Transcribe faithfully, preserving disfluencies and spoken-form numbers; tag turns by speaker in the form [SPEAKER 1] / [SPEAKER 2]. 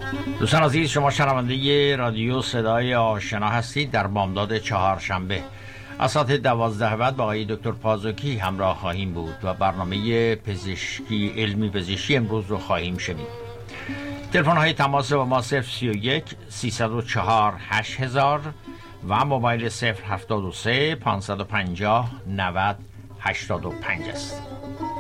[SPEAKER 1] دوستان عزیز، شما شنونده رادیو صدای آشنا هستید. در بامداد چهارشنبه از ساعت دوازده بعد با آقای دکتر پازوکی همراه خواهیم بود و برنامه پزشکی علمی پزشکی امروز رو خواهیم شنید. تلفن های تماس با ما صفر سی و یک سیصد و چهار هشت هزار و موبایل صفر هفتاد و سه پانصد و پنجاه نود هشتاد و پنج است.